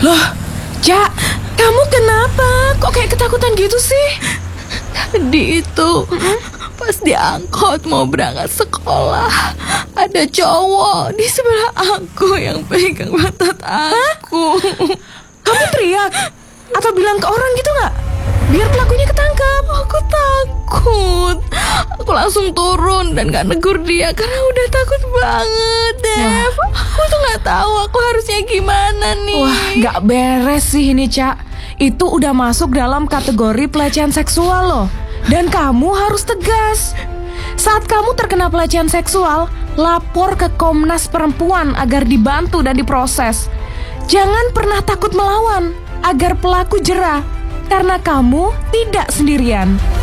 Loh, Cak, kamu kenapa? Kok kayak ketakutan gitu sih? Tadi itu pas di angkot mau berangkat sekolah, ada cowok di sebelah aku yang pegang pantat aku. Kamu teriak? Atau bilang ke orang gitu nggak? Biar pelakunya ketangkap. Aku takut. Aku langsung turun dan gak negur dia karena udah takut banget, Dev. Aku tuh gak tahu aku harusnya gimana nih. Wah, nggak beres sih ini, Cak. Itu udah masuk dalam kategori pelecehan seksual loh. Dan kamu harus tegas. Saat kamu terkena pelecehan seksual, lapor ke Komnas Perempuan agar dibantu dan diproses. Jangan pernah takut melawan agar pelaku jera, karena kamu tidak sendirian.